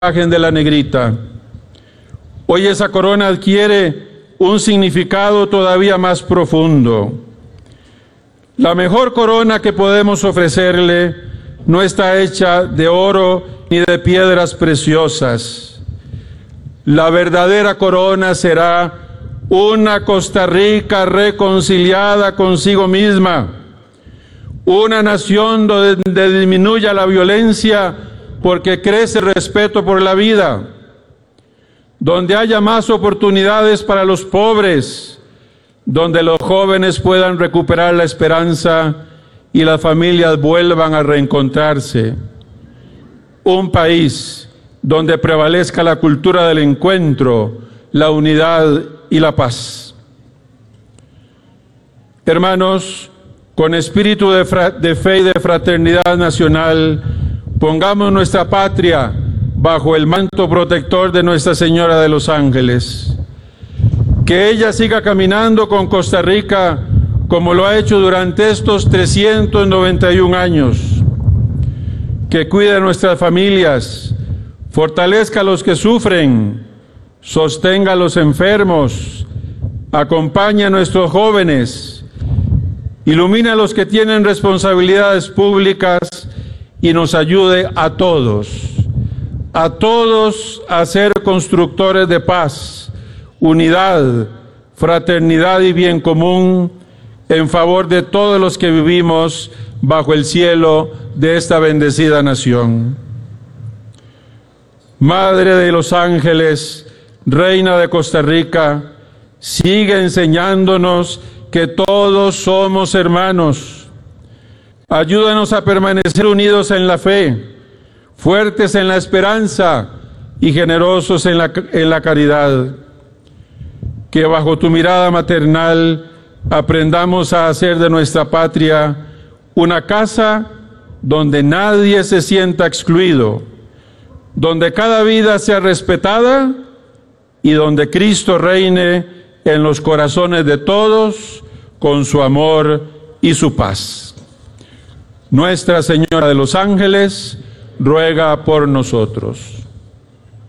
imagen de la negrita. Hoy esa corona adquiere un significado todavía más profundo. La mejor corona que podemos ofrecerle no está hecha de oro ni de piedras preciosas. La verdadera corona será una Costa Rica reconciliada consigo misma, una nación donde disminuya la violencia porque crece el respeto por la vida, donde haya más oportunidades para los pobres, donde los jóvenes puedan recuperar la esperanza y las familias vuelvan a reencontrarse. Un país donde prevalezca la cultura del encuentro, la unidad y la paz. Hermanos, con espíritu de fe y de fraternidad nacional, pongamos nuestra patria bajo el manto protector de Nuestra Señora de los Ángeles. Que ella siga caminando con Costa Rica como lo ha hecho durante estos 391 años. Que cuide a nuestras familias, fortalezca a los que sufren, sostenga a los enfermos, acompañe a nuestros jóvenes, ilumina a los que tienen responsabilidades públicas y nos ayude a todos a ser constructores de paz, unidad, fraternidad y bien común en favor de todos los que vivimos bajo el cielo de esta bendecida nación. Madre de los ángeles, Reina de Costa Rica, sigue enseñándonos que todos somos hermanos. Ayúdanos a permanecer unidos en la fe, fuertes en la esperanza y generosos en la caridad. Que bajo tu mirada maternal aprendamos a hacer de nuestra patria una casa donde nadie se sienta excluido, donde cada vida sea respetada y donde Cristo reine en los corazones de todos con su amor y su paz. Nuestra Señora de los Ángeles ruega por nosotros.